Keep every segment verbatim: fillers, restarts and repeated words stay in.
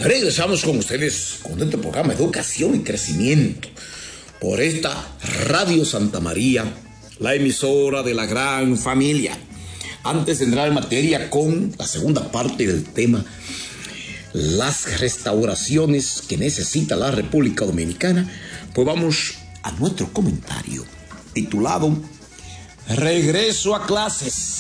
Regresamos con ustedes con este programa Educación y Crecimiento por esta Radio Santa María, la emisora de la gran familia. Antes de entrar en materia con la segunda parte del tema, las restauraciones que necesita la República Dominicana, pues vamos a nuestro comentario titulado Regreso a clases.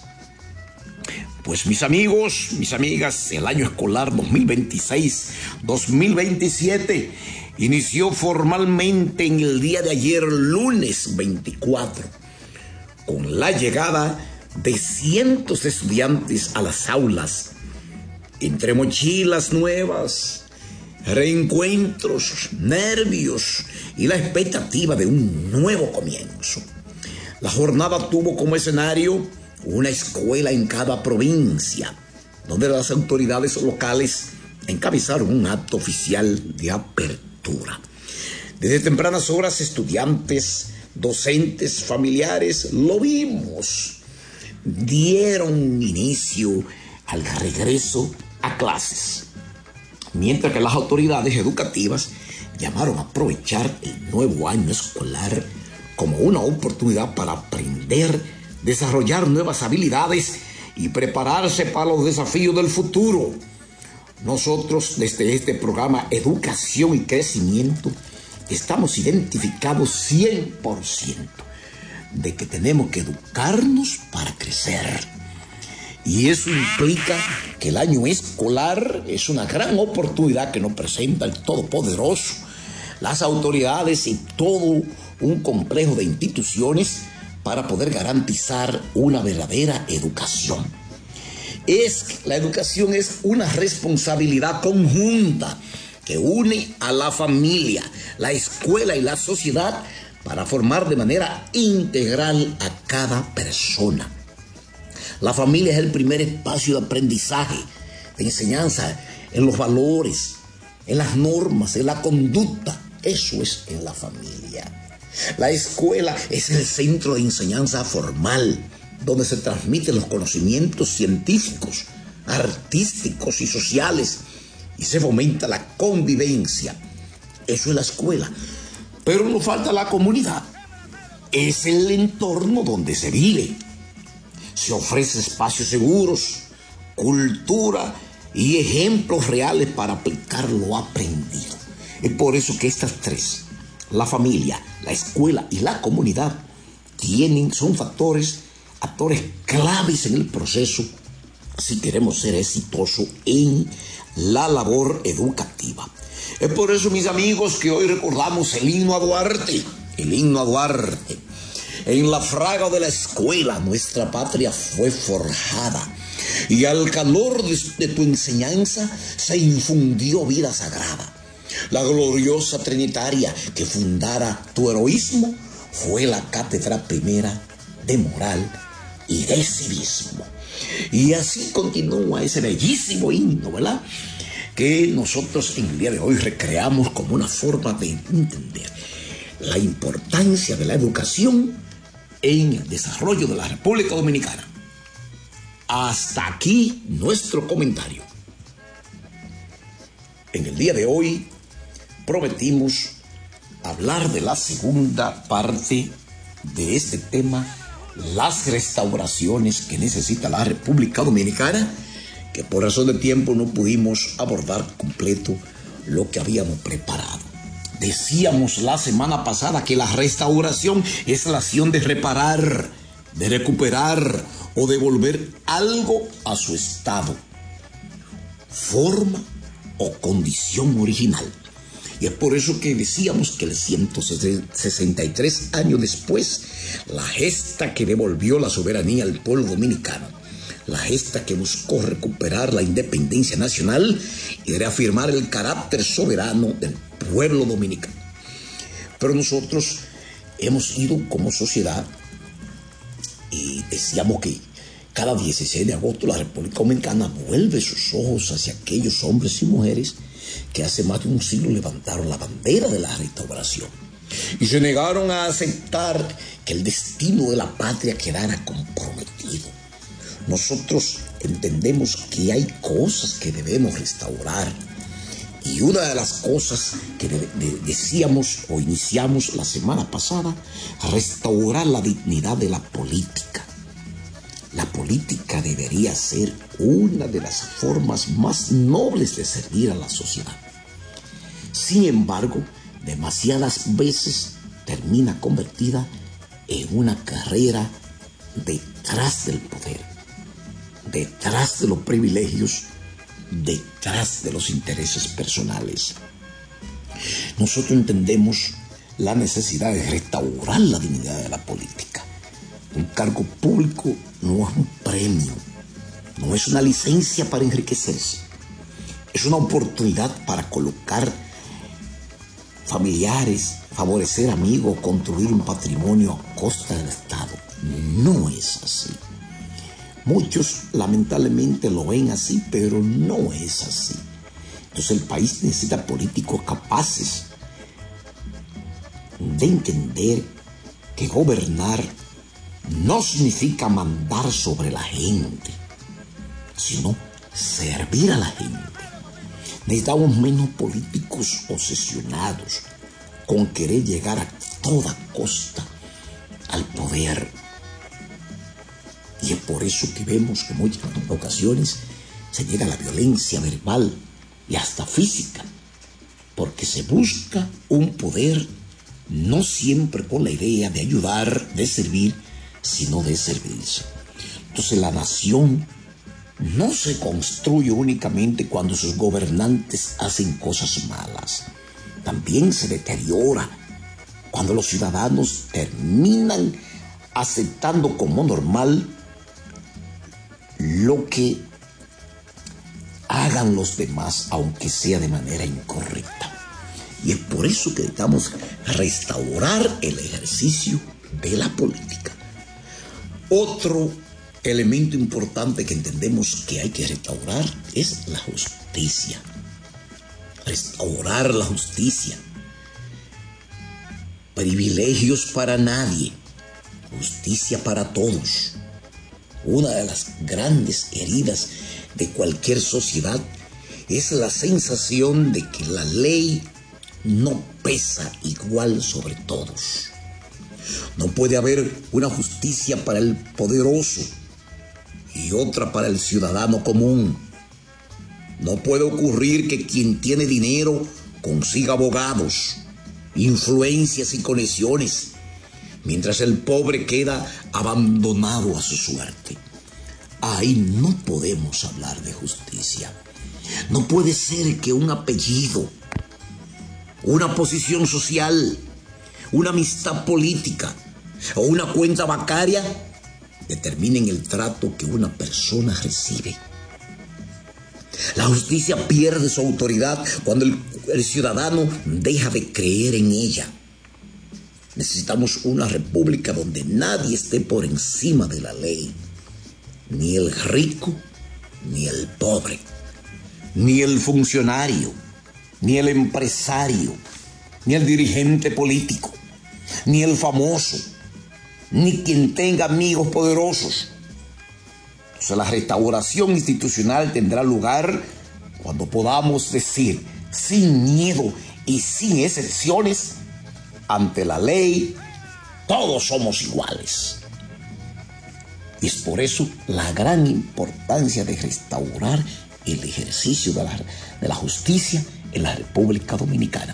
Pues mis amigos, mis amigas, el año escolar dos mil veintiséis dos mil veintisiete inició formalmente en el día de ayer, lunes veinticuatro, con la llegada de cientos de estudiantes a las aulas, entre mochilas nuevas, reencuentros, nervios y la expectativa de un nuevo comienzo. La jornada tuvo como escenario una escuela en cada provincia, donde las autoridades locales encabezaron un acto oficial de apertura. Desde tempranas horas, estudiantes, docentes, familiares, lo vimos, dieron inicio al regreso a clases, mientras que las autoridades educativas llamaron a aprovechar el nuevo año escolar como una oportunidad para aprender, desarrollar nuevas habilidades y prepararse para los desafíos del futuro. Nosotros, desde este programa Educación y Crecimiento, estamos identificados cien por ciento de que tenemos que educarnos para crecer. Y eso implica que el año escolar es una gran oportunidad que nos presenta el Todopoderoso, las autoridades y todo un complejo de instituciones para poder garantizar una verdadera educación. Es, la educación es una responsabilidad conjunta que une a la familia, la escuela y la sociedad para formar de manera integral a cada persona. La familia es el primer espacio de aprendizaje, de enseñanza en los valores, en las normas, en la conducta. Eso es en la familia. La escuela es el centro de enseñanza formal, donde se transmiten los conocimientos científicos, artísticos y sociales, y se fomenta la convivencia. Eso es la escuela. Pero no falta la comunidad. Es el entorno donde se vive. Se ofrece espacios seguros, cultura y ejemplos reales para aplicar lo aprendido. Es por eso que estas tres, la familia, la escuela y la comunidad, tienen, son factores, actores claves en el proceso si queremos ser exitosos en la labor educativa. Es por eso, mis amigos, que hoy recordamos el himno a Duarte, el himno a Duarte. En la fraga de la escuela nuestra patria fue forjada, y al calor de, de tu enseñanza se infundió vida sagrada. La gloriosa trinitaria que fundara tu heroísmo fue la cátedra primera de moral y de civismo. Y así continúa ese bellísimo himno, ¿verdad?, que nosotros en el día de hoy recreamos como una forma de entender la importancia de la educación en el desarrollo de la República Dominicana. Hasta aquí nuestro comentario. En el día de hoy prometimos hablar de la segunda parte de este tema, las restauraciones que necesita la República Dominicana, que por razón de tiempo no pudimos abordar completo lo que habíamos preparado. Decíamos la semana pasada que la restauración es la acción de reparar, de recuperar o devolver algo a su estado, forma o condición original. Y es por eso que decíamos que el ciento sesenta y tres años después, la gesta que devolvió la soberanía al pueblo dominicano, la gesta que buscó recuperar la independencia nacional y reafirmar el carácter soberano del pueblo dominicano. Pero nosotros hemos ido como sociedad y decíamos que cada dieciséis de agosto la República Dominicana vuelve sus ojos hacia aquellos hombres y mujeres que hace más de un siglo levantaron la bandera de la restauración y se negaron a aceptar que el destino de la patria quedara comprometido. Nosotros entendemos que hay cosas que debemos restaurar, Y una de las cosas que de, de, decíamos o iniciamos la semana pasada, restaurar la dignidad de la política. La política debería ser una de las formas más nobles de servir a la sociedad. Sin embargo, demasiadas veces termina convertida en una carrera detrás del poder, detrás de los privilegios, detrás de los intereses personales. Nosotros entendemos la necesidad de restaurar la dignidad de la política. Un cargo público no es un premio, no es una licencia para enriquecerse, es una oportunidad para colocar familiares, favorecer amigos, construir un patrimonio a costa del Estado. No es así. Muchos lamentablemente lo ven así, pero no es así. Entonces el país necesita políticos capaces de entender que gobernar no significa mandar sobre la gente, sino servir a la gente. Necesitamos menos políticos obsesionados con querer llegar a toda costa al poder. Y es por eso que vemos que en muchas ocasiones se llega a la violencia verbal y hasta física, porque se busca un poder no siempre con la idea de ayudar, de servir, sino de servirse. Entonces la nación no se construye únicamente cuando sus gobernantes hacen cosas malas. También se deteriora cuando los ciudadanos terminan aceptando como normal lo que hagan los demás, aunque sea de manera incorrecta. Y es por eso que necesitamos restaurar el ejercicio de la política. Otro elemento importante que entendemos que hay que restaurar es la justicia. Restaurar la justicia. Privilegios para nadie, justicia para todos. Una de las grandes heridas de cualquier sociedad es la sensación de que la ley no pesa igual sobre todos. No puede haber una justicia para el poderoso y otra para el ciudadano común. No puede ocurrir que quien tiene dinero consiga abogados, influencias y conexiones, mientras el pobre queda abandonado a su suerte. Ahí no podemos hablar de justicia. No puede ser que un apellido, una posición social, una amistad política o una cuenta bancaria determinen el trato que una persona recibe. La justicia pierde su autoridad cuando el, el ciudadano deja de creer en ella. Necesitamos una república donde nadie esté por encima de la ley. Ni el rico, ni el pobre, ni el funcionario, ni el empresario, ni el dirigente político, ni el famoso, ni quien tenga amigos poderosos. Entonces la restauración institucional tendrá lugar cuando podamos decir sin miedo y sin excepciones: ante la ley todos somos iguales. Y es por eso la gran importancia de restaurar el ejercicio de la, de la justicia en la República Dominicana.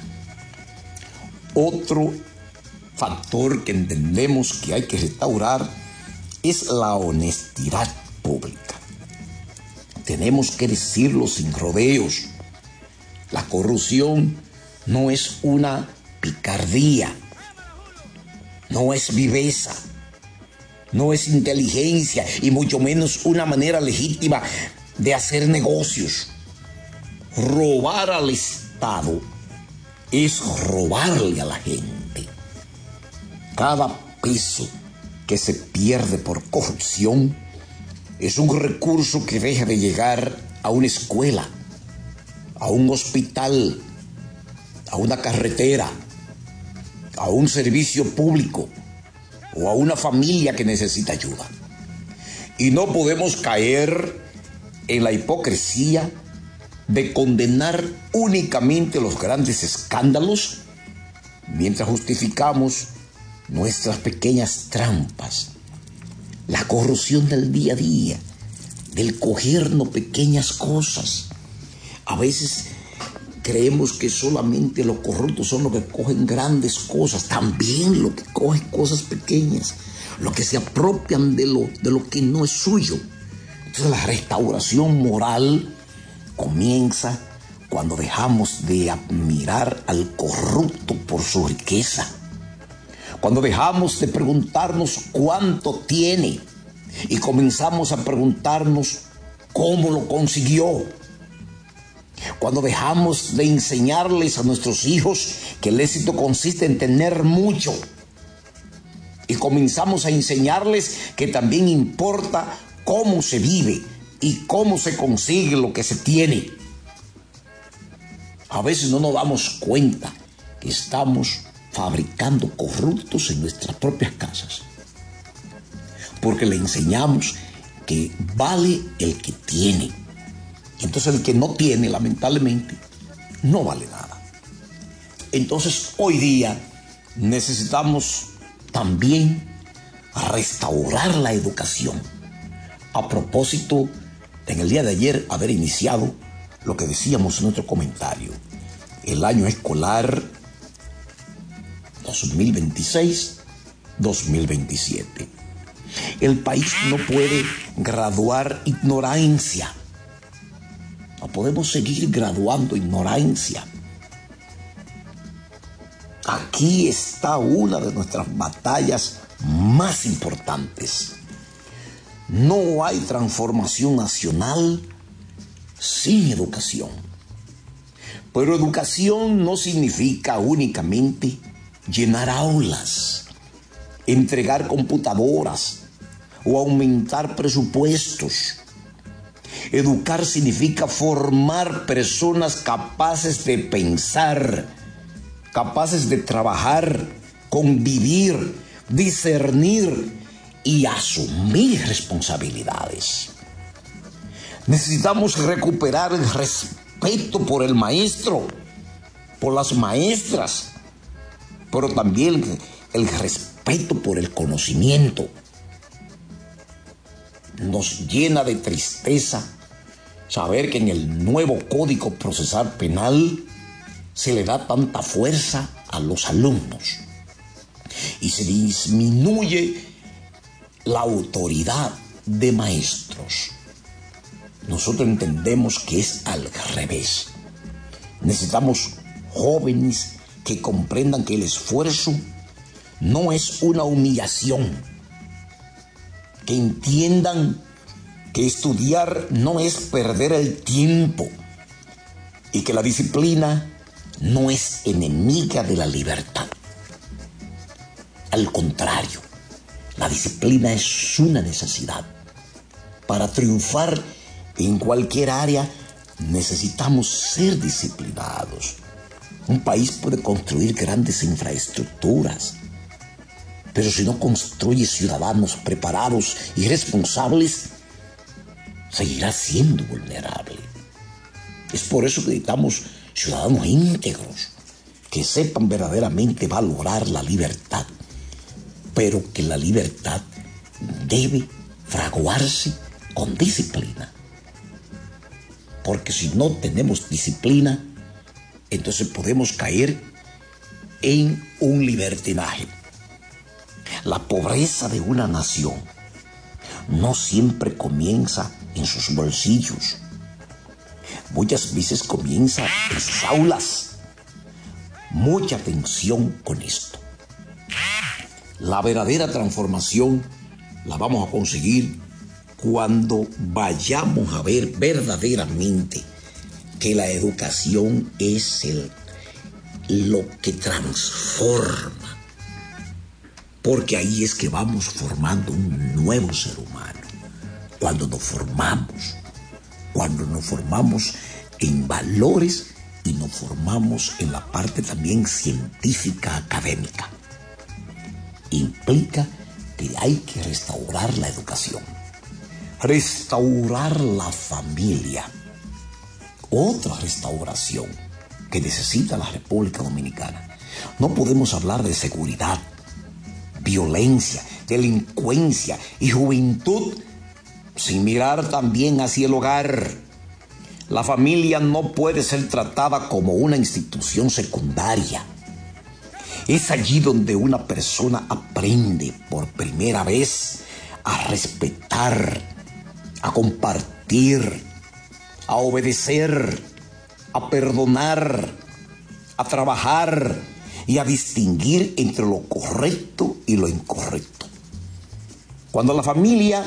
Otro factor que entendemos que hay que restaurar es la honestidad pública. Tenemos que decirlo sin rodeos. La corrupción no es una picardía, no es viveza, no es inteligencia y mucho menos una manera legítima de hacer negocios. Robar al Estado es robarle a la gente. Cada peso que se pierde por corrupción es un recurso que deja de llegar a una escuela, a un hospital, a una carretera, a un servicio público o a una familia que necesita ayuda. Y no podemos caer en la hipocresía de condenar únicamente los grandes escándalos, mientras justificamos nuestras pequeñas trampas, la corrupción del día a día, del cogernos pequeñas cosas. A veces creemos que solamente los corruptos son los que cogen grandes cosas, también los que cogen cosas pequeñas, los que se apropian de lo, de lo que no es suyo. Entonces la restauración moral comienza cuando dejamos de admirar al corrupto por su riqueza, cuando dejamos de preguntarnos cuánto tiene y comenzamos a preguntarnos cómo lo consiguió, cuando dejamos de enseñarles a nuestros hijos que el éxito consiste en tener mucho y comenzamos a enseñarles que también importa cómo se vive y cómo se consigue lo que se tiene. A veces no nos damos cuenta que estamos fabricando corruptos en nuestras propias casas, porque le enseñamos que vale el que tiene. Entonces el que no tiene, lamentablemente, no vale nada. Entonces hoy día necesitamos también restaurar la educación. A propósito, en el día de ayer haber iniciado lo que decíamos en nuestro comentario, el año escolar dos mil veintiséis dos mil veintisiete. El país no puede graduar ignorancia. No podemos seguir graduando ignorancia. Aquí está una de nuestras batallas más importantes. No hay transformación nacional sin educación. Pero educación no significa únicamente llenar aulas, entregar computadoras o aumentar presupuestos. Educar significa formar personas capaces de pensar, capaces de trabajar, convivir, discernir y asumir responsabilidades. Necesitamos recuperar el respeto por el maestro, por las maestras, pero también el respeto por el conocimiento. Nos llena de tristeza saber que en el nuevo Código Procesal Penal se le da tanta fuerza a los alumnos y se disminuye la autoridad de maestros. Nosotros entendemos que es al revés. Necesitamos jóvenes que comprendan que el esfuerzo no es una humillación, que entiendan que estudiar no es perder el tiempo y que la disciplina no es enemiga de la libertad. Al contrario, la disciplina es una necesidad. Para triunfar en cualquier área necesitamos ser disciplinados. Un país puede construir grandes infraestructuras, pero si no construye ciudadanos preparados y responsables, seguirá siendo vulnerable. Es por eso que necesitamos ciudadanos íntegros, que sepan verdaderamente valorar la libertad, pero que la libertad debe fraguarse con disciplina. Porque si no tenemos disciplina, entonces podemos caer en un libertinaje. La pobreza de una nación no siempre comienza en sus bolsillos. Muchas veces comienza en sus aulas. Mucha atención con esto. La verdadera transformación la vamos a conseguir cuando vayamos a ver verdaderamente que la educación es el, lo que transforma. Porque ahí es que vamos formando un nuevo ser humano. Cuando nos formamos, cuando nos formamos en valores y nos formamos en la parte también científica, académica. Implica que hay que restaurar la educación, restaurar la familia, otra restauración que necesita la República Dominicana. No podemos hablar de seguridad, violencia, delincuencia y juventud sin mirar también hacia el hogar. La familia no puede ser tratada como una institución secundaria. Es allí donde una persona aprende por primera vez a respetar, a compartir, a obedecer, a perdonar, a trabajar y a distinguir entre lo correcto y lo incorrecto. Cuando la familia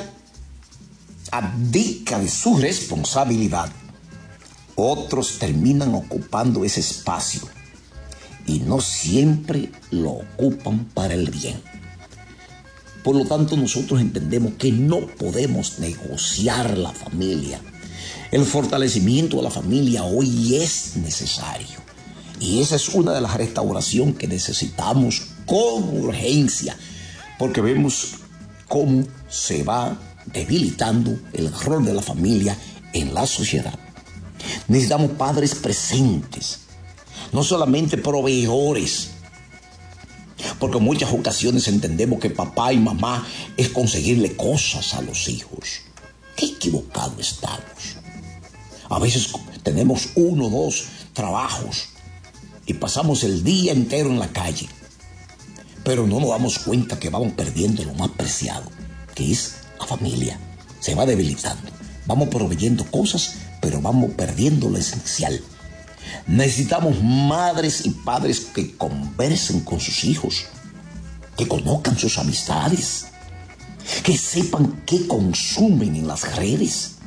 abdica de su responsabilidad, otros terminan ocupando ese espacio y no siempre lo ocupan para el bien. Por lo tanto, nosotros entendemos que no podemos negociar la familia. El fortalecimiento de la familia hoy es necesario. Y esa es una de las restauraciones que necesitamos con urgencia, porque vemos cómo se va debilitando el rol de la familia en la sociedad. Necesitamos padres presentes, no solamente proveedores, porque en muchas ocasiones entendemos que papá y mamá es conseguirle cosas a los hijos. Qué equivocado estamos. A veces tenemos uno o dos trabajos y pasamos el día entero en la calle, pero no nos damos cuenta que vamos perdiendo lo más preciado, que es la familia. Se va debilitando. Vamos proveyendo cosas, pero vamos perdiendo lo esencial. Necesitamos madres y padres que conversen con sus hijos, que conozcan sus amistades, que sepan qué consumen en las redes,